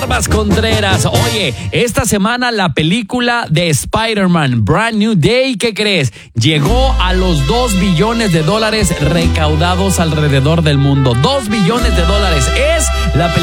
Barbas Contreras. Oye, esta semana la película de Spider-Man, Brand New Day, ¿qué crees? Llegó a los $2 billones recaudados alrededor del mundo. $2 billones. Es la película